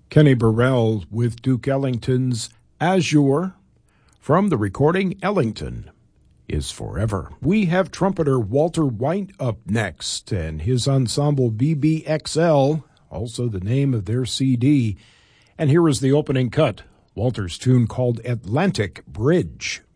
Kenny Burrell with Duke Ellington's Azure from the recording Ellington is Forever. We have trumpeter Walter White up next, and his ensemble BBXL, also the name of their CD. And here is the opening cut, Walter's tune called Atlantic Bridge.